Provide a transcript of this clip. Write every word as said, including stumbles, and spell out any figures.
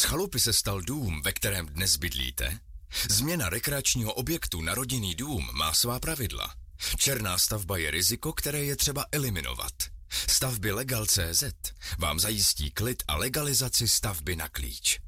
chalupy se stal dům, ve kterém dnes bydlíte? Změna rekreačního objektu na rodinný dům má svá pravidla. Černá stavba je riziko, které je třeba eliminovat. Stavby Legal tečka cé zet vám zajistí klid a legalizaci stavby na klíč.